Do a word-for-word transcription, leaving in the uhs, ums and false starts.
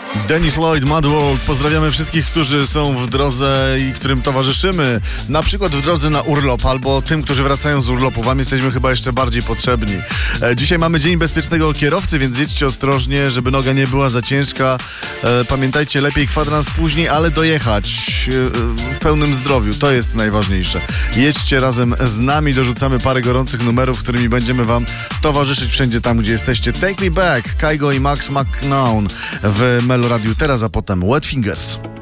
Dennis Lloyd, Mad World. Pozdrawiamy wszystkich, którzy są w drodze i którym towarzyszymy. Na przykład w drodze na urlop, albo tym, którzy wracają z urlopu. Wam jesteśmy chyba jeszcze bardziej potrzebni. E, dzisiaj mamy Dzień Bezpiecznego Kierowcy, więc jedźcie ostrożnie, żeby noga nie była za ciężka. E, pamiętajcie, lepiej kwadrans później, ale dojechać e, w pełnym zdrowiu. To jest najważniejsze. Jedźcie razem z nami, dorzucamy parę gorących numerów, którymi będziemy wam towarzyszyć wszędzie tam, gdzie jesteście. Take Me Back, Kygo i Max McNown w Melo Radiu teraz, a potem Wet Fingers.